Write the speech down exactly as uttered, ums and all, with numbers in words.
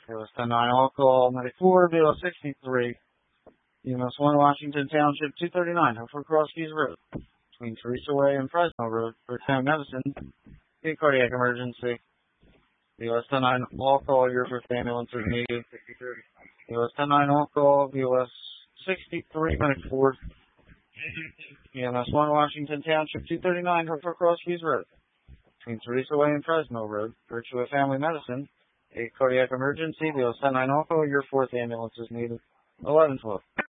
It was ten nine all call, ninety-four, B O sixty-three. E M S one, Washington Township, two thirty-nine, Hereford Cross Keys Road, between Teresa Way and Fresno Road, for family medicine, a cardiac emergency. B O S ten nine all call, your first ambulance is needed. B O S ten nine all call, B O S sixty-three, ninety-four. E M S one, Washington Township, two thirty-nine, Hereford Cross Keys Road, between Teresa Way and Fresno Road, Virtua Family Medicine, a cardiac emergency. B O S ten nine all call, your fourth ambulance is needed. eleven twelve.